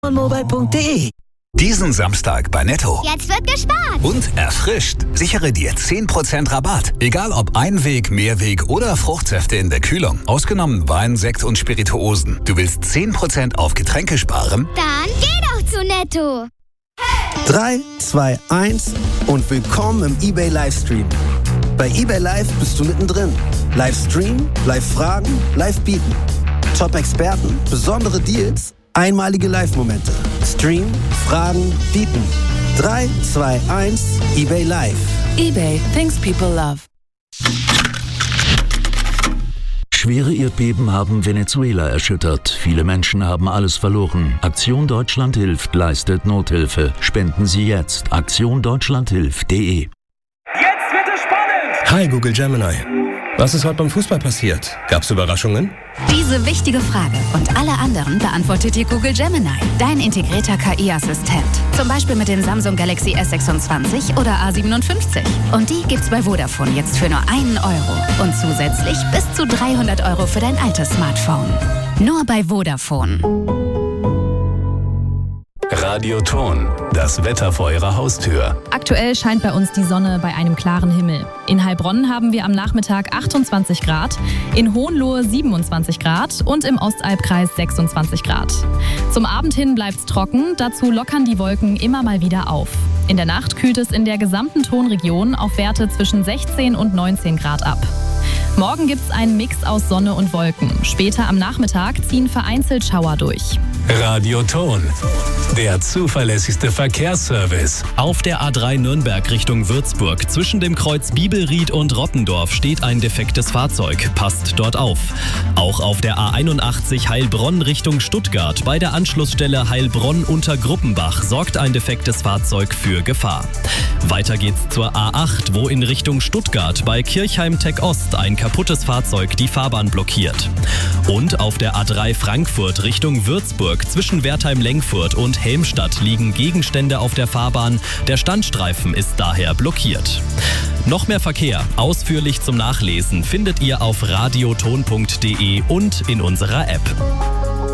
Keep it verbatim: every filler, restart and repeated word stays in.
mobile punkt de. Diesen Samstag bei Netto. Jetzt wird gespart. Und erfrischt. Sichere dir zehn Prozent Rabatt. Egal ob Einweg, Mehrweg oder Fruchtsäfte in der Kühlung. Ausgenommen Wein, Sekt und Spirituosen. Du willst zehn Prozent auf Getränke sparen? Dann geh doch zu Netto. drei, zwei, eins und willkommen im eBay Livestream. Bei eBay Live bist du mittendrin. Livestream, Live-Fragen, Live-Bieten. Top-Experten, besondere Deals, einmalige Live-Momente. Stream, Fragen, Bieten. drei, zwei, eins, eBay Live. eBay, things people love. Schwere Erdbeben haben Venezuela erschüttert. Viele Menschen haben alles verloren. Aktion Deutschland hilft, leistet Nothilfe. Spenden Sie jetzt. aktion deutschland hilft punkt de. Jetzt wird es spannend! Hi Google Gemini. Was ist heute beim Fußball passiert? Gab's Überraschungen? Diese wichtige Frage und alle anderen beantwortet dir Google Gemini, dein integrierter K I-Assistent. Zum Beispiel mit dem Samsung Galaxy S sechsundzwanzig oder A siebenundfünfzig. Und die gibt's bei Vodafone jetzt für nur einen Euro. Und zusätzlich bis zu dreihundert Euro für dein altes Smartphone. Nur bei Vodafone. Radioton, das Wetter vor Ihrer Haustür. Aktuell scheint bei uns die Sonne bei einem klaren Himmel. In Heilbronn haben wir am Nachmittag achtundzwanzig Grad, in Hohenlohe siebenundzwanzig Grad und im Ostalbkreis sechsundzwanzig Grad. Zum Abend hin bleibt's trocken, dazu lockern die Wolken immer mal wieder auf. In der Nacht kühlt es in der gesamten Tonregion auf Werte zwischen sechzehn und neunzehn Grad ab. Morgen gibt's einen Mix aus Sonne und Wolken. Später am Nachmittag ziehen vereinzelt Schauer durch. Radioton, der zuverlässigste Verkehrsservice. Auf der A drei Nürnberg Richtung Würzburg zwischen dem Kreuz Bibelried und Rottendorf steht ein defektes Fahrzeug. Passt dort auf. Auch auf der A einundachtzig Heilbronn Richtung Stuttgart bei der Anschlussstelle Heilbronn unter Gruppenbach sorgt ein defektes Fahrzeug für Gefahr. Weiter geht's zur A acht, wo in Richtung Stuttgart bei Kirchheim-Tech Ost ein kaputtes Fahrzeug die Fahrbahn blockiert. Und auf der A drei Frankfurt Richtung Würzburg zwischen Wertheim-Lenkfurt und Helmstadt liegen Gegenstände auf der Fahrbahn. Der Standstreifen ist daher blockiert. Noch mehr Verkehr, ausführlich zum Nachlesen, findet ihr auf radioton punkt de und in unserer App.